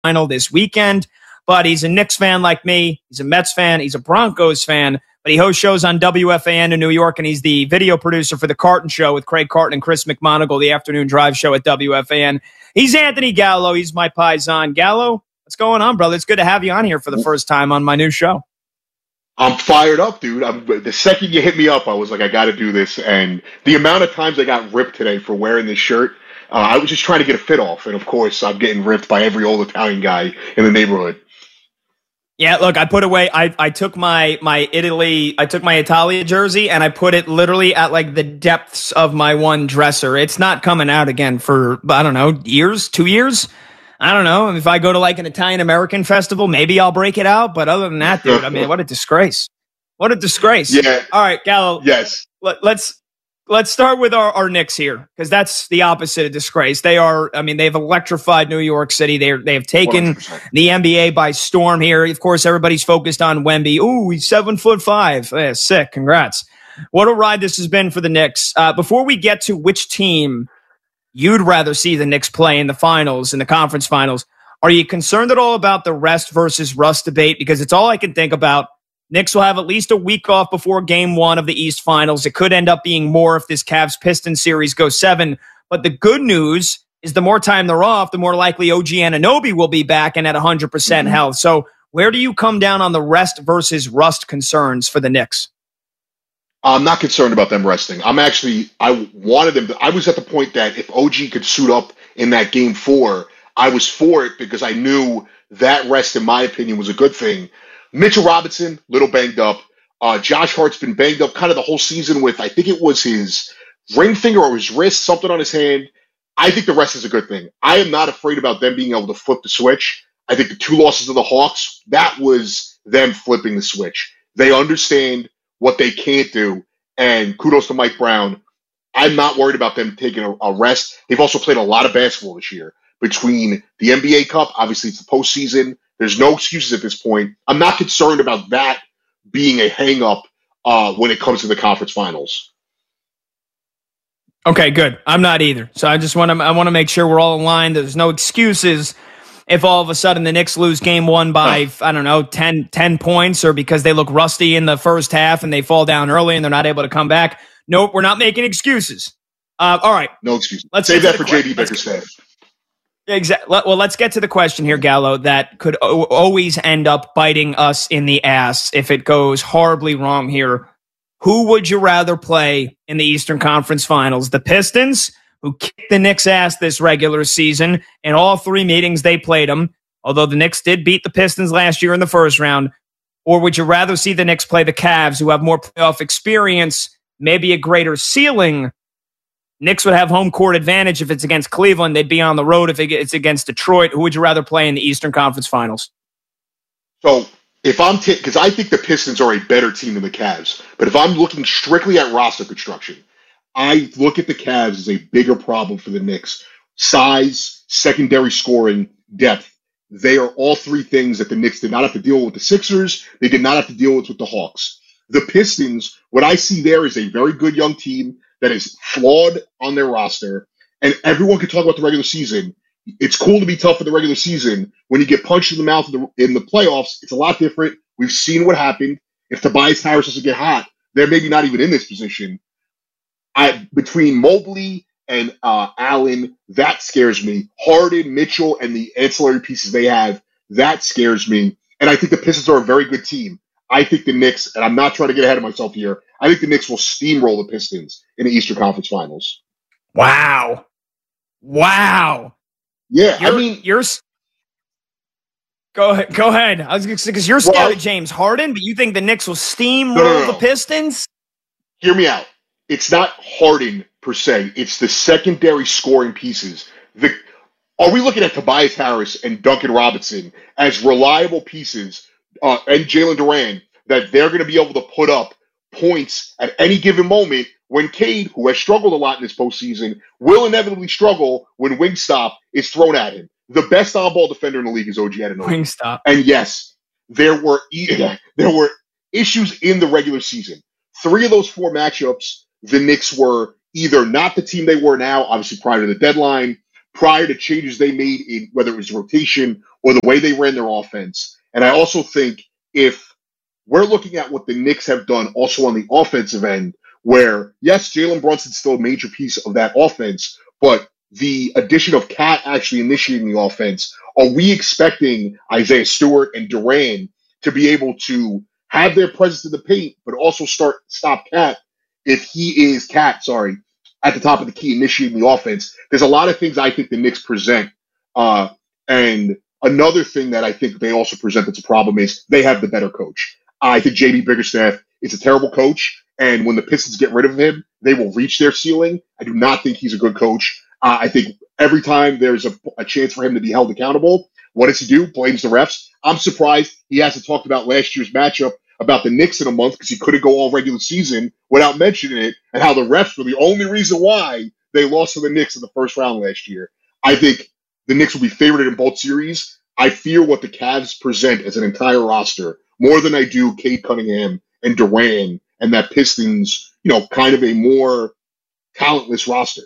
final this weekend. But he's a Knicks fan like me. He's a Mets fan. He's a Broncos fan. But he hosts shows on WFAN in New York, and he's the video producer for The Carton Show with Craig Carton and Chris McMonagle, the afternoon drive show at WFAN. He's Anthony Gallo. He's my paisan. Gallo, what's going on, brother? It's good to have you on here for the first time on my new show. I'm fired up, dude. The second you hit me up, I was like, I got to do this. And the amount of times I got ripped today for wearing this shirt, I was just trying to get a fit off. And, of course, I'm getting ripped by every old Italian guy in the neighborhood. Yeah, look, I put away, I took my Italia jersey and I put it literally at like the depths of my one dresser. It's not coming out again for, I don't know, 2 years? I don't know. If I go to like an Italian-American festival, maybe I'll break it out. But other than that, dude, I mean, what a disgrace. What a disgrace. Yeah. All right, Gallo. Yes. Let's start with our Knicks here, because that's the opposite of disgrace. They've electrified New York City. They have taken 100%. The NBA by storm here. Of course, everybody's focused on Wemby. Ooh, he's 7'5". Yeah, sick. Congrats. What a ride this has been for the Knicks. Before we get to which team you'd rather see the Knicks play in the finals, in the conference finals, are you concerned at all about the rest versus rust debate? Because it's all I can think about. Knicks will have at least a week off before game one of the East Finals. It could end up being more if this Cavs-Pistons series goes 7. But the good news is the more time they're off, the more likely OG Anunoby will be back and at 100% health. So where do you come down on the rest versus rust concerns for the Knicks? I'm not concerned about them resting. I wanted them to. I was at the point that if OG could suit up in that game 4, I was for it because I knew that rest, in my opinion, was a good thing. Mitchell Robinson, little banged up. Josh Hart's been banged up kind of the whole season with, I think it was his ring finger or his wrist, something on his hand. I think the rest is a good thing. I am not afraid about them being able to flip the switch. I think the 2 losses to the Hawks, that was them flipping the switch. They understand what they can't do, and kudos to Mike Brown. I'm not worried about them taking a rest. They've also played a lot of basketball this year. Between the NBA Cup, obviously it's the postseason, there's no excuses at this point. I'm not concerned about that being a hang-up when it comes to the conference finals. Okay, good. I'm not either. So I want to make sure we're all aligned. There's no excuses if all of a sudden the Knicks lose game 1 by, 10 points, or because they look rusty in the first half and they fall down early and they're not able to come back. Nope, we're not making excuses. All right. No excuses. Let's save that for JD Bickerstaff. Exactly. Well, let's get to the question here, Gallo, that could always end up biting us in the ass if it goes horribly wrong here. Who would you rather play in the Eastern Conference Finals? The Pistons, who kicked the Knicks' ass this regular season. In all 3 meetings, they played them, although the Knicks did beat the Pistons last year in the first round. Or would you rather see the Knicks play the Cavs, who have more playoff experience, maybe a greater ceiling? Knicks would have home court advantage if it's against Cleveland. They'd be on the road if it's against Detroit. Who would you rather play in the Eastern Conference Finals? So if I'm because I think the Pistons are a better team than the Cavs, but if I'm looking strictly at roster construction, I look at the Cavs as a bigger problem for the Knicks. Size, secondary scoring, depth. They are all 3 things that the Knicks did not have to deal with the Sixers. They did not have to deal with the Hawks. The Pistons, what I see there is a very good young team that is flawed on their roster, and everyone can talk about the regular season. It's cool to be tough in the regular season. When you get punched in the mouth in the playoffs, it's a lot different. We've seen what happened. If Tobias Harris doesn't get hot, they're maybe not even in this position. Between Mobley and Allen, that scares me. Harden, Mitchell, and the ancillary pieces they have, that scares me. And I think the Pistons are a very good team. I think the Knicks, and I'm not trying to get ahead of myself here, I think the Knicks will steamroll the Pistons in the Eastern Conference Finals. Wow. Yeah, Go ahead. I was because you're scared of James Harden, but you think the Knicks will steamroll the Pistons? Hear me out. It's not Harden per se. It's the secondary scoring pieces. Are we looking at Tobias Harris and Duncan Robinson as reliable pieces, and Jalen Duran, that they're going to be able to put up points at any given moment when Cade, who has struggled a lot in this postseason, will inevitably struggle when Wingstop is thrown at him. The best on-ball defender in the league is OG Anunoby. Wingstop. And yes, there were issues in the regular season. 3 of those 4 matchups, the Knicks were either not the team they were now, obviously prior to the deadline, prior to changes they made in whether it was rotation or the way they ran their offense. And I also think if we're looking at what the Knicks have done also on the offensive end, where, yes, Jalen Brunson's still a major piece of that offense, but the addition of Cat actually initiating the offense, are we expecting Isaiah Stewart and Duran to be able to have their presence in the paint, but also stop Cat if he is at the top of the key initiating the offense? There's a lot of things I think the Knicks present. And another thing that I think they also present that's a problem is they have the better coach. I think JB Bickerstaff is a terrible coach, and when the Pistons get rid of him, they will reach their ceiling. I do not think he's a good coach. I think every time there's a chance for him to be held accountable, what does he do? Blames the refs. I'm surprised he hasn't talked about last year's matchup about the Knicks in a month because he couldn't go all regular season without mentioning it and how the refs were the only reason why they lost to the Knicks in the first round last year. I think the Knicks will be favored in both series. I fear what the Cavs present as an entire roster more than I do Cade Cunningham and Duran and that Pistons, kind of a more talentless roster.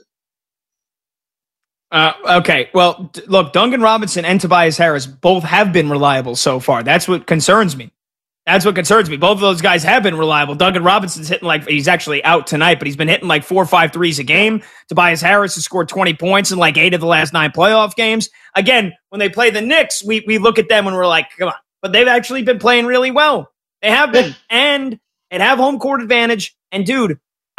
Okay. Well, look, Duncan Robinson and Tobias Harris both have been reliable so far. That's what concerns me. Both of those guys have been reliable. Duncan Robinson's hitting he's actually out tonight, but he's been hitting 4 or 5 threes a game. Tobias Harris has scored 20 points in 8 of the last 9 playoff games. Again, when they play the Knicks, we look at them and we're like, come on. But they've actually been playing really well. They have been. And have home court advantage. And dude,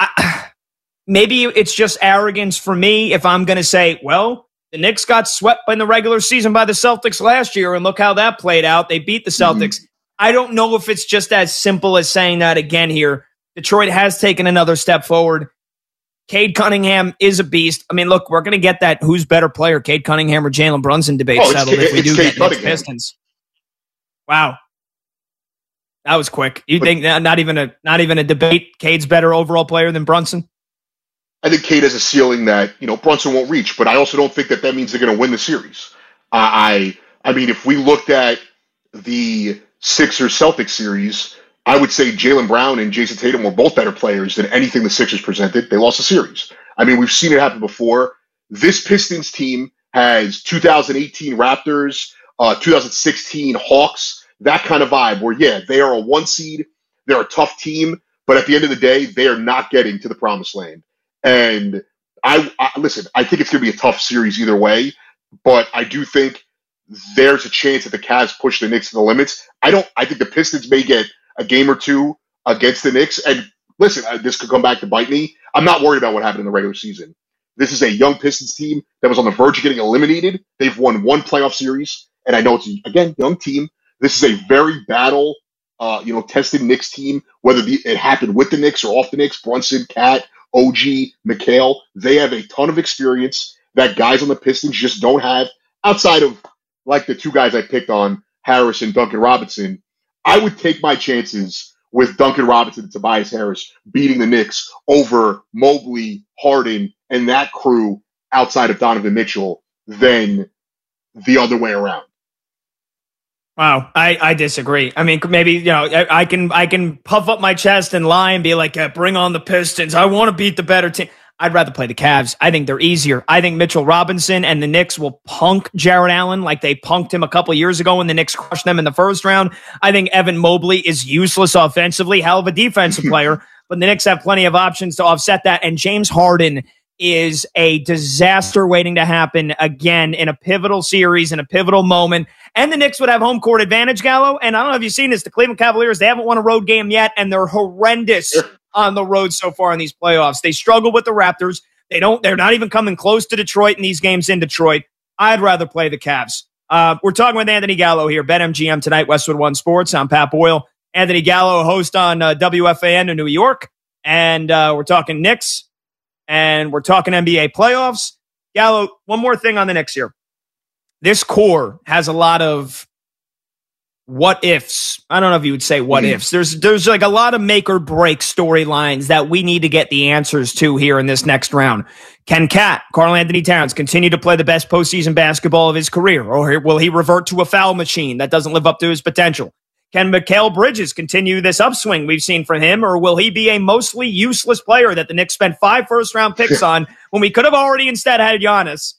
maybe it's just arrogance for me if I'm going to say, well, the Knicks got swept in the regular season by the Celtics last year, and look how that played out. They beat the Celtics. I don't know if it's just as simple as saying that again here. Detroit has taken another step forward. Cade Cunningham is a beast. I mean, look, we're going to get that who's better player, Cade Cunningham or Jalen Brunson debate settled if we do get Knicks Pistons. Wow. That was quick. You think not even a debate, Cade's better overall player than Brunson? I think Cade has a ceiling that, Brunson won't reach, but I also don't think that means they're going to win the series. I mean, if we looked at the Sixers-Celtics series, I would say Jaylen Brown and Jason Tatum were both better players than anything the Sixers presented. They lost the series. I mean, we've seen it happen before. This Pistons team has 2018 Raptors, 2016 Hawks, that kind of vibe where, they are a 1 seed, they're a tough team, but at the end of the day, they are not getting to the promised land. And I listen, I think it's going to be a tough series either way, but I do think there's a chance that the Cavs push the Knicks to the limits. I think the Pistons may get a game or two against the Knicks. And listen, this could come back to bite me. I'm not worried about what happened in the regular season. This is a young Pistons team that was on the verge of getting eliminated. They've won 1 playoff series. And I know it's, again, young team. This is a very tested Knicks team, whether it happened with the Knicks or off the Knicks. Brunson, Cat, OG, McHale, they have a ton of experience that guys on the Pistons just don't have outside of the 2 guys I picked on, Harris and Duncan Robinson. I would take my chances with Duncan Robinson and Tobias Harris beating the Knicks over Mobley, Harden, and that crew outside of Donovan Mitchell than the other way around. Wow, I disagree. I mean, maybe, I can puff up my chest and lie and be like, bring on the Pistons. I want to beat the better team. I'd rather play the Cavs. I think they're easier. I think Mitchell Robinson and the Knicks will punk Jarrett Allen like they punked him a couple years ago when the Knicks crushed them in the first round. I think Evan Mobley is useless offensively, hell of a defensive player, but the Knicks have plenty of options to offset that. And James Harden is a disaster waiting to happen again in a pivotal series, in a pivotal moment. And the Knicks would have home court advantage, Gallo. And I don't know if you've seen this, the Cleveland Cavaliers, they haven't won a road game yet, and they're horrendous on the road so far in these playoffs. They struggle with the Raptors. They're not even coming close to Detroit in these games in Detroit. I'd rather play the Cavs. We're talking with Anthony Gallo here, BetMGM tonight, Westwood One Sports. I'm Pat Boyle. Anthony Gallo, host on WFAN in New York. And we're talking Knicks, and we're talking NBA playoffs. Gallo, one more thing on the Knicks here. This core has a lot of what ifs. I don't know if you would say what ifs. There's a lot of make or break storylines that we need to get the answers to here in this next round. Can Karl-Anthony Towns continue to play the best postseason basketball of his career, or will he revert to a foul machine that doesn't live up to his potential? Can Mikal Bridges continue this upswing we've seen from him, or will he be a mostly useless player that the Knicks spent 5 first-round picks on when we could have already instead had Giannis?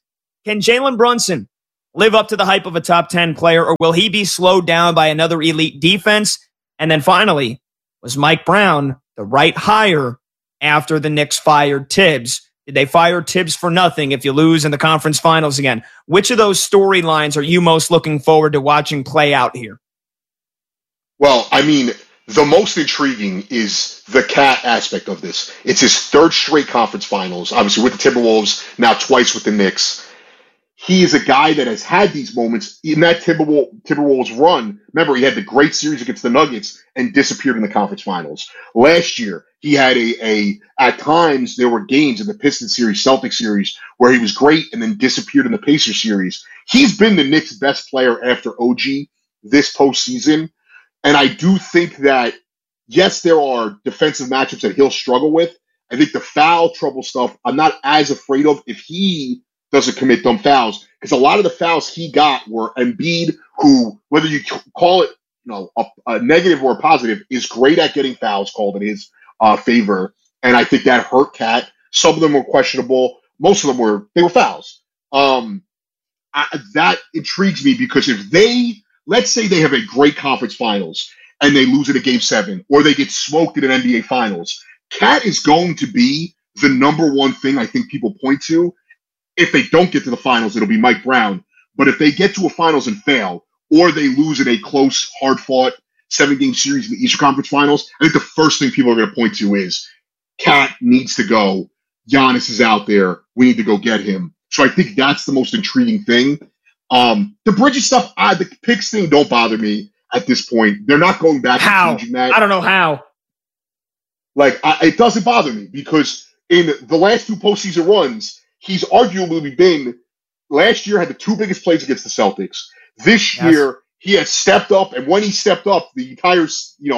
Can Jalen Brunson live up to the hype of a top 10 player, or will he be slowed down by another elite defense? And then finally, was Mike Brown the right hire after the Knicks fired Tibbs? Did they fire Tibbs for nothing if you lose in the conference finals again? Which of those storylines are you most looking forward to watching play out here? Well, I mean, the most intriguing is the Cat aspect of this. It's his third straight conference finals, obviously with the Timberwolves, now twice with the Knicks. He is a guy that has had these moments in that Timberwolves run. Remember, he had the great series against the Nuggets and disappeared in the conference finals. Last year, he had at times there were games in the Pistons series, Celtics series, where he was great and then disappeared in the Pacers series. He's been the Knicks' best player after OG this postseason. And I do think that, yes, there are defensive matchups that he'll struggle with. I think the foul trouble stuff, I'm not as afraid of if he doesn't commit dumb fouls, because a lot of the fouls he got were Embiid, who, whether you call it a negative or a positive, is great at getting fouls called in his favor, and I think that hurt Cat. Some of them were questionable. Most of them were fouls. That intrigues me because if let's say they have a great conference finals and they lose it at Game 7, or they get smoked in an NBA Finals, Cat is going to be the number one thing I think people point to. If they don't get to the finals, it'll be Mike Brown. But if they get to a finals and fail, or they lose in a close, hard-fought 7-game series in the Eastern Conference Finals, I think the first thing people are going to point to is Cat needs to go. Giannis is out there. We need to go get him. So I think that's the most intriguing thing. The Bridges stuff, the picks thing don't bother me at this point. They're not going back and changing that. I don't know how. It doesn't bother me because in the last two postseason runs, he's arguably been, last year had the two biggest plays against the Celtics. This year, he has stepped up, and when he stepped up, the entire,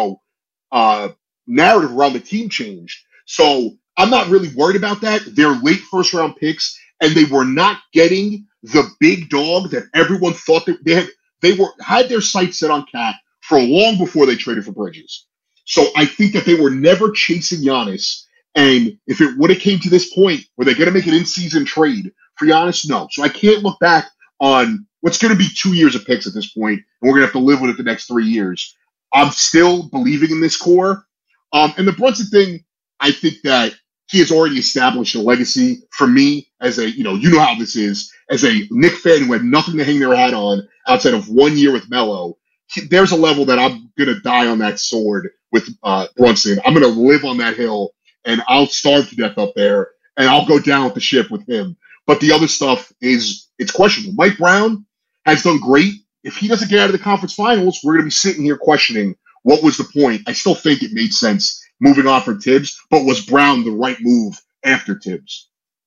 narrative around the team changed. So I'm not really worried about that. They're late first-round picks, and they were not getting the big dog that everyone thought they had. They had their sights set on Cat for long before they traded for Bridges. So I think that they were never chasing Giannis. And if it would have came to this point, were they going to make an in-season trade for Giannis? No. So I can't look back on what's going to be 2 years of picks at this point, and we're going to have to live with it the next 3 years. I'm still believing in this core. And the Brunson thing, I think that he has already established a legacy for me as a, you know how this is, as a Knick fan who had nothing to hang their hat on outside of 1 year with Melo. There's a level that I'm going to die on that sword with Brunson. I'm going to live on that hill, and I'll starve to death up there, and I'll go down with the ship with him. But the other stuff it's questionable. Mike Brown has done great. If he doesn't get out of the conference finals, we're going to be sitting here questioning what was the point. I still think it made sense moving on from Tibbs, but was Brown the right move after Tibbs?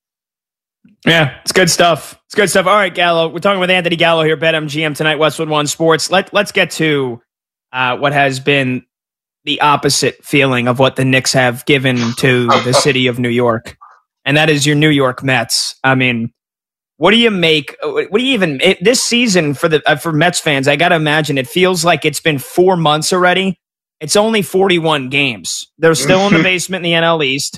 Yeah, it's good stuff. It's good stuff. All right, Gallo. We're talking with Anthony Gallo here, BetMGM tonight, Westwood One Sports. Let's get to what has been the opposite feeling of what the Knicks have given to the city of New York, and that is your New York Mets. I mean, what do you make? What do you even this season for Mets fans? I got to imagine it feels like it's been 4 months already. It's only 41 games. They're still in the basement in the NL East.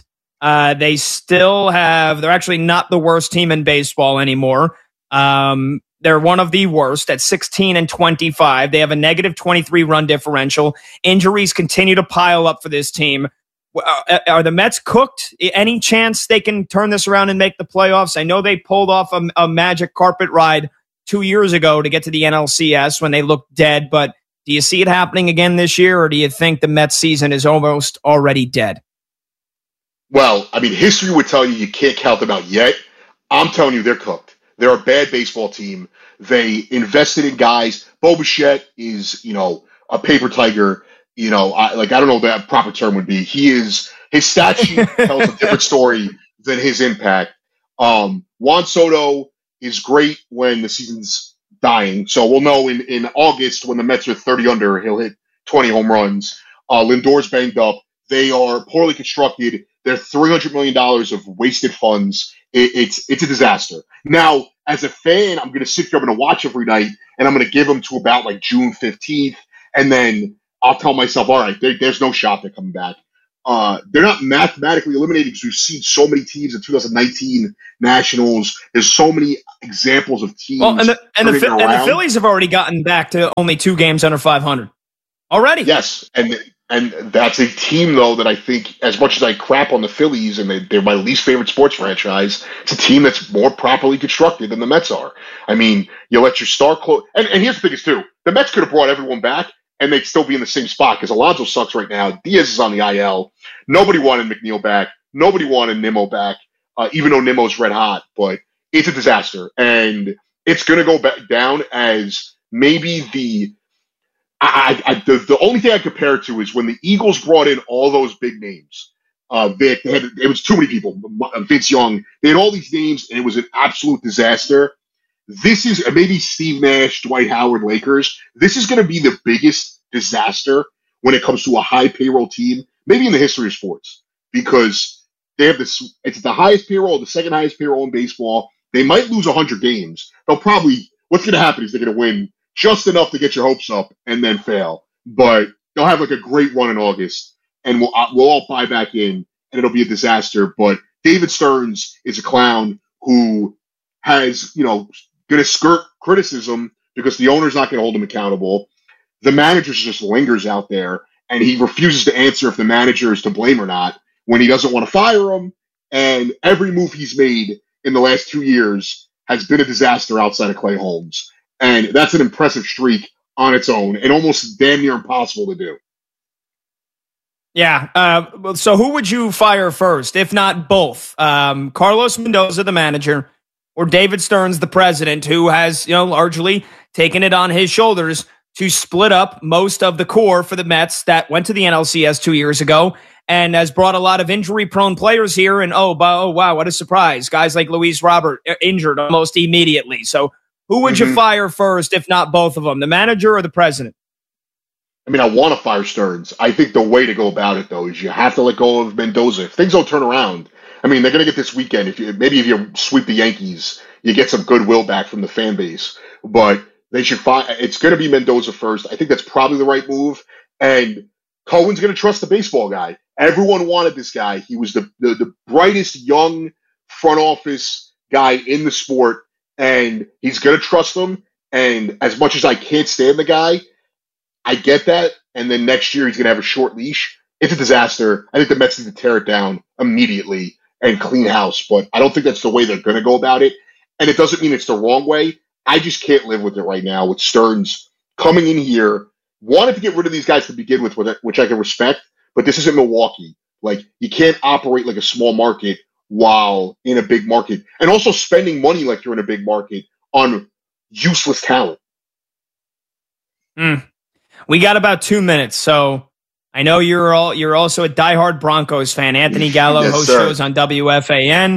They're actually not the worst team in baseball anymore. They're one of the worst at 16-25. They have a negative 23 run differential. Injuries continue to pile up for this team. Are the Mets cooked? Any chance they can turn this around and make the playoffs? I know they pulled off a magic carpet ride 2 years ago to get to the NLCS when they looked dead, but do you see it happening again this year, or do you think the Mets season is almost already dead? Well, I mean, history would tell you can't count them out yet. I'm telling you, they're cooked. They're a bad baseball team. They invested in guys. Bo Bichette is, a paper tiger. I don't know what that proper term would be. His stat sheet tells a different story than his impact. Juan Soto is great when the season's dying. So we'll know in August when the Mets are 30 under, he'll hit 20 home runs. Lindor's banged up. They are poorly constructed. They're $300 million of wasted funds. It's a disaster. Now, as a fan, I'm going to sit here, I'm going to watch every night, and I'm going to give them to about June 15th, and then I'll tell myself, all right, there's no shot they're coming back. they're not mathematically eliminated because we've seen so many teams in 2019 Nationals. There's so many examples of teams. Well, and the Phillies have already gotten back to only 2 games under 500 already. Yes, and that's a team though that I think, as much as I crap on the Phillies and they're my least favorite sports franchise, it's a team that's more properly constructed than the Mets are. I mean, you let your star close, and here's the thing is too, the Mets could have brought everyone back and they'd still be in the same spot because Alonso sucks right now. Diaz is on the IL. Nobody wanted McNeil back. Nobody wanted Nimmo back, even though Nimmo's red hot. But it's a disaster, and it's going to go back down as maybe the only thing I compare it to is when the Eagles brought in all those big names. Vic, it was too many people. Vince Young, they had all these names, and it was an absolute disaster. This is maybe Steve Nash, Dwight Howard, Lakers. This is going to be the biggest disaster when it comes to a high payroll team, maybe in the history of sports, because they have this. It's the highest payroll, the second highest payroll in baseball. They might lose 100 games. They'll probably. What's going to happen is they're going to win just enough to get your hopes up and then fail. But they'll have like a great run in August, and we'll all buy back in, and it'll be a disaster. But David Stearns is a clown who has, going to skirt criticism because the owner's not going to hold him accountable. The manager just lingers out there, and he refuses to answer if the manager is to blame or not when he doesn't want to fire him. And every move he's made in the last 2 years has been a disaster outside of Clay Holmes. And that's an impressive streak on its own and almost damn near impossible to do. Yeah. So who would you fire first, if not both? Carlos Mendoza, the manager, or David Stearns, the president, who has, largely taken it on his shoulders to split up most of the core for the Mets that went to the NLCS 2 years ago and has brought a lot of injury-prone players here. And, oh, wow, what a surprise. Guys like Luis Robert injured almost immediately. So who would you fire first, if not both of them, the manager or the president? I mean, I want to fire Stearns. I think the way to go about it, though, is you have to let go of Mendoza. If things don't turn around, I mean, they're going to get this weekend. If you sweep the Yankees, you get some goodwill back from the fan base. But they should find. It's going to be Mendoza first. I think that's probably the right move. And Cohen's going to trust the baseball guy. Everyone wanted this guy. He was the brightest young front office guy in the sport, and he's going to trust them. And as much as I can't stand the guy, I get that. And then next year he's going to have a short leash. It's a disaster. I think the Mets need to tear it down immediately and clean house, but I don't think that's the way they're going to go about it. And it doesn't mean it's the wrong way. I just can't live with it right now with Stearns coming in here, wanted to get rid of these guys to begin with, which I can respect, but this isn't Milwaukee. Like, you can't operate like a small market while in a big market, and also spending money like you're in a big market on useless talent. We got about 2 minutes, so I know you're also a diehard Broncos fan. Anthony Gallo hosts shows on WFAN.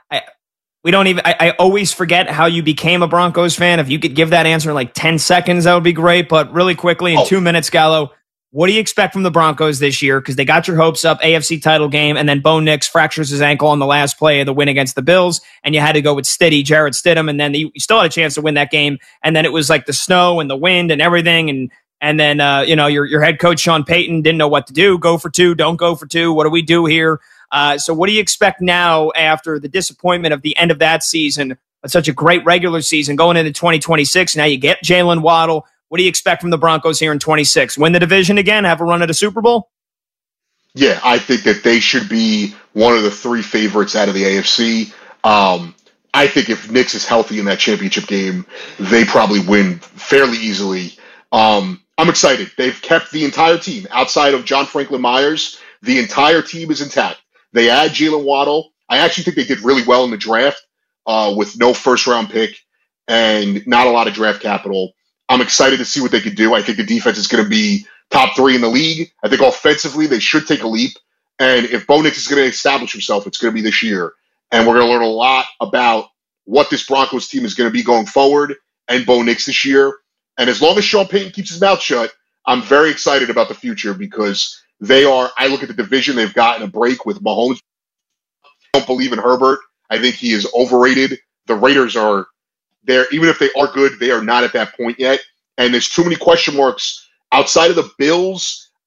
I always forget how you became a Broncos fan. If you could give that answer in like 10 seconds, that would be great. But really quickly, in 2 minutes, Gallo, what do you expect from the Broncos this year? Because they got your hopes up, AFC title game, and then Bo Nix fractures his ankle on the last play of the win against the Bills, and you had to go with Jarrett Stidham, and then you still had a chance to win that game. And then it was like the snow and the wind and everything, and then your head coach Sean Payton didn't know what to do. Go for two, don't go for two. What do we do here? So what do you expect now after the disappointment of the end of that season, but such a great regular season going into 2026? Now you get Jalen Waddle. What do you expect from the Broncos here in 26? Win the division again? Have a run at a Super Bowl? Yeah, I think that they should be one of the 3 favorites out of the AFC. I think if Nix is healthy in that championship game, they probably win fairly easily. I'm excited. They've kept the entire team outside of John Franklin Myers. The entire team is intact. They add Jalen Waddle. I actually think they did really well in the draft with no first-round pick and not a lot of draft capital. I'm excited to see what they could do. I think the defense is going to be top 3 in the league. I think offensively they should take a leap. And if Bo Nix is going to establish himself, it's going to be this year. And we're going to learn a lot about what this Broncos team is going to be going forward and Bo Nix this year. And as long as Sean Payton keeps his mouth shut, I'm very excited about the future because I look at the division, they've gotten a break with Mahomes. I don't believe in Herbert. I think he is overrated. The Raiders are there. Even if they are good, they are not at that point yet. And there's too many question marks outside of the Bills.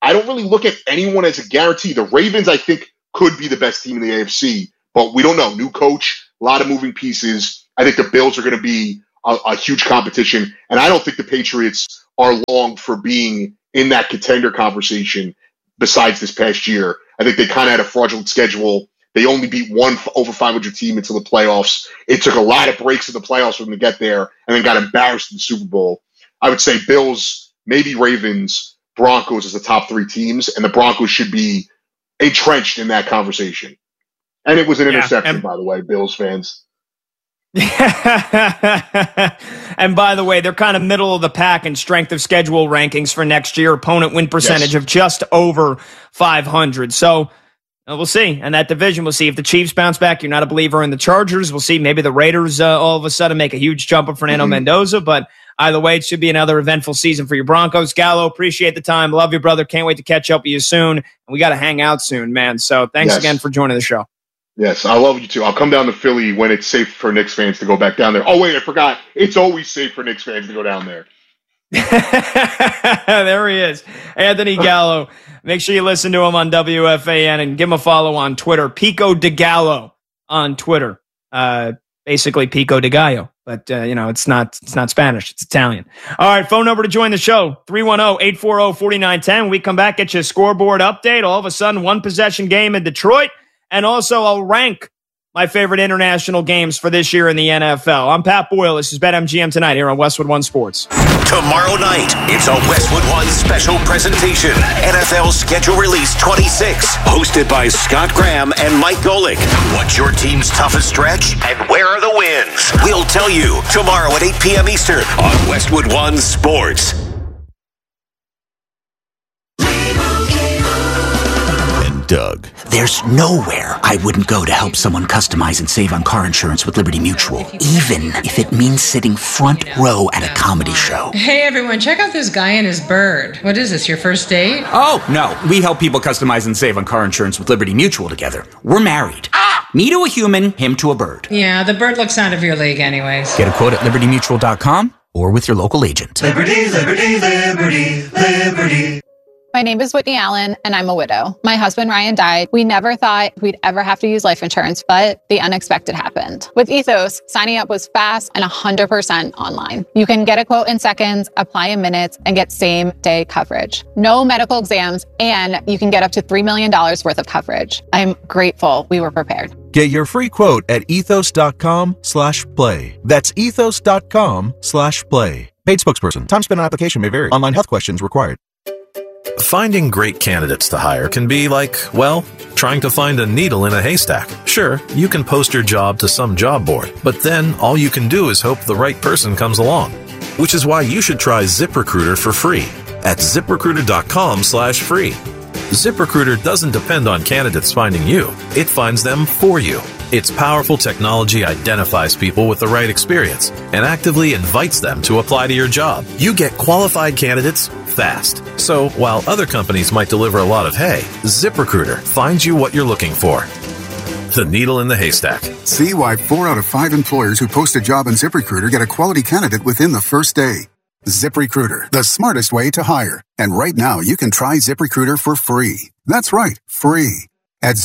I don't really look at anyone as a guarantee. The Ravens, I think, could be the best team in the AFC, but we don't know. New coach, a lot of moving pieces. I think the Bills are going to be a huge competition, and I don't think the Patriots are long for being in that contender conversation besides this past year. I think they kind of had a fraudulent schedule. They only beat one over 500 team until the playoffs. It took a lot of breaks in the playoffs for them to get there and then got embarrassed in the Super Bowl. I would say Bills, maybe Ravens, Broncos as the top three teams, and the Broncos should be entrenched in that conversation. And it was an interception, by the way, Bills fans. And by the way, they're kind of middle of the pack in strength of schedule rankings for next year. Opponent win percentage of just over 500. So we'll see. And that division, we'll see if the Chiefs bounce back. You're not a believer in the Chargers. We'll see. Maybe the Raiders all of a sudden make a huge jump of Fernando Mendoza. But either way, it should be another eventful season for your Broncos. Gallo, appreciate the time. Love you, brother. Can't wait to catch up with you soon. And we got to hang out soon, man. So thanks again for joining the show. Yes, I love you too. I'll come down to Philly when it's safe for Knicks fans to go back down there. Oh, wait, I forgot. It's always safe for Knicks fans to go down there. There he is, Anthony Gallo. Make sure you listen to him on WFAN and give him a follow on Twitter. Pico de Gallo on Twitter. Basically Pico de Gallo, but it's not Spanish. It's Italian. All right, phone number to join the show, 310-840-4910. When we come back, get you a scoreboard update. All of a sudden, one possession game in Detroit. And also, I'll rank my favorite international games for this year in the NFL. I'm Pat Boyle. This is BetMGM Tonight here on Westwood One Sports. Tomorrow night, it's a Westwood One special presentation. NFL Schedule Release 26. Hosted by Scott Graham and Mike Golick. What's your team's toughest stretch? And where are the wins? We'll tell you tomorrow at 8 p.m. Eastern on Westwood One Sports. Doug. There's nowhere I wouldn't go to help someone customize and save on car insurance with Liberty Mutual, even if it means sitting front row at a comedy show. Hey everyone, check out this guy and his bird. What is this, your first date? Oh, no. We help people customize and save on car insurance with Liberty Mutual together. We're married. Me to a human, him to a bird. Yeah, the bird looks out of your league anyways. Get a quote at libertymutual.com or with your local agent. Liberty, liberty, liberty, liberty. My name is Whitney Allen, and I'm a widow. My husband, Ryan, died. We never thought we'd ever have to use life insurance, but the unexpected happened. With Ethos, signing up was fast and 100% online. You can get a quote in seconds, apply in minutes, and get same-day coverage. No medical exams, and you can get up to $3 million worth of coverage. I'm grateful we were prepared. Get your free quote at ethos.com/play. That's ethos.com/play. Paid spokesperson. Time spent on application may vary. Online health questions required. Finding great candidates to hire can be like, well, trying to find a needle in a haystack. Sure, you can post your job to some job board, but then all you can do is hope the right person comes along. Which is why you should try ZipRecruiter for free at ZipRecruiter.com/free. ZipRecruiter doesn't depend on candidates finding you. It finds them for you. Its powerful technology identifies people with the right experience and actively invites them to apply to your job. You get qualified candidates fast. So while other companies might deliver a lot of hay, ZipRecruiter finds you what you're looking for. The needle in the haystack. See why 4 out of 5 employers who post a job on ZipRecruiter get a quality candidate within the first day. ZipRecruiter, the smartest way to hire. And right now, you can try ZipRecruiter for free. That's right, free. At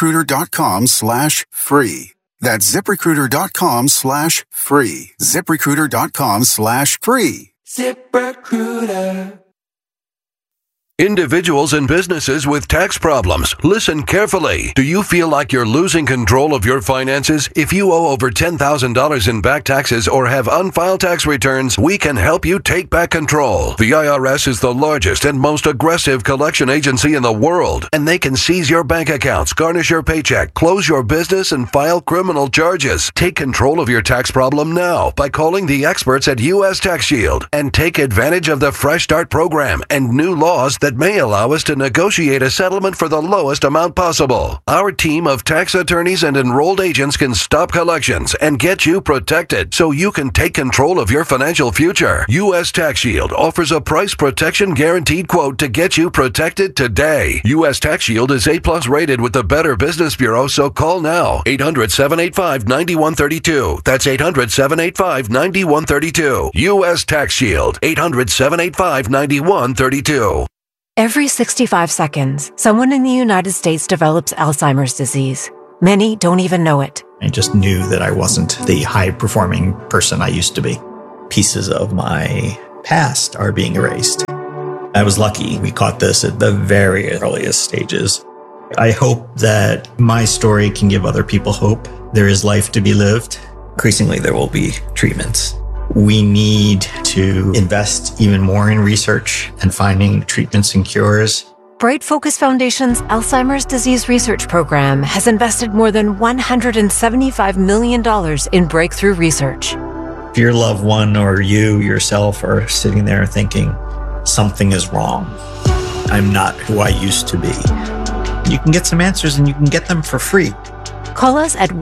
ZipRecruiter.com/free. That's ZipRecruiter.com/free. ZipRecruiter.com/free. ZipRecruiter. Individuals and businesses with tax problems, listen carefully. Do you feel like you're losing control of your finances? If you owe over $10,000 in back taxes or have unfiled tax returns, we can help you take back control. The IRS is the largest and most aggressive collection agency in the world, and they can seize your bank accounts, garnish your paycheck, close your business, and file criminal charges. Take control of your tax problem now by calling the experts at U.S. Tax Shield and take advantage of the Fresh Start program and new laws that may allow us to negotiate a settlement for the lowest amount possible. Our team of tax attorneys and enrolled agents can stop collections and get you protected so you can take control of your financial future. U.S. Tax Shield offers a price protection guaranteed quote to get you protected today. U.S. Tax Shield is A+ rated with the Better Business Bureau, so call now. 800-785-9132. That's 800-785-9132. U.S. Tax Shield. 800-785-9132. Every 65 seconds, someone in the United States develops Alzheimer's disease. Many don't even know it. I just knew that I wasn't the high-performing person I used to be. Pieces of my past are being erased. I was lucky we caught this at the very earliest stages. I hope that my story can give other people hope. There is life to be lived. Increasingly, there will be treatments. We need to invest even more in research and finding treatments and cures. Bright Focus Foundation's Alzheimer's Disease Research Program has invested more than $175 million in breakthrough research. If your loved one or you yourself are sitting there thinking, something is wrong, I'm not who I used to be, you can get some answers and you can get them for free. Call us at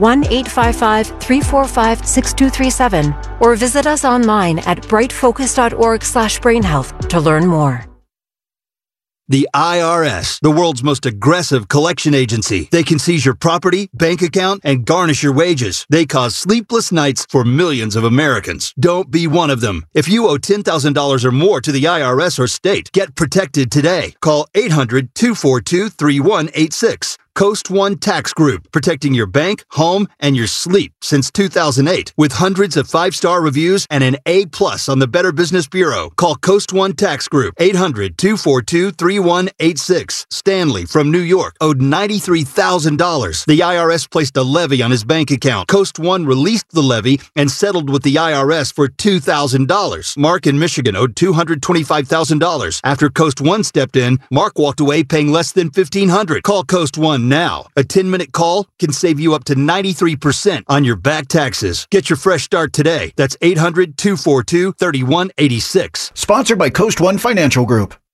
1-855-345-6237 or visit us online at brightfocus.org/brainhealth to learn more. The IRS, the world's most aggressive collection agency. They can seize your property, bank account, and garnish your wages. They cause sleepless nights for millions of Americans. Don't be one of them. If you owe $10,000 or more to the IRS or state, get protected today. Call 800-242-3186. Coast One Tax Group, protecting your bank, home, and your sleep since 2008. With hundreds of 5-star reviews and an A+ on the Better Business Bureau. Call Coast One Tax Group, 800-242-3186. Stanley from New York owed $93,000. The IRS placed a levy on his bank account. Coast One released the levy and settled with the IRS for $2,000. Mark in Michigan owed $225,000. After Coast One stepped in, Mark walked away paying less than $1,500. Call Coast One now. A 10-minute call can save you up to 93% on your back taxes. Get your fresh start today. That's 800-242-3186. Sponsored by Coast One Financial Group.